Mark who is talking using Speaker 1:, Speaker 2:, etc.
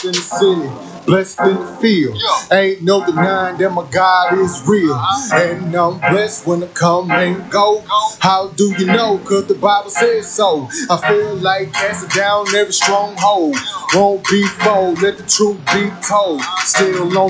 Speaker 1: in the city, blessed in the field. Ain't no denying that my God is real. And I'm blessed when I come and go. How do you know? Cause the Bible says so. I feel like casting down every stronghold. Won't be fold, let the truth be told. Still on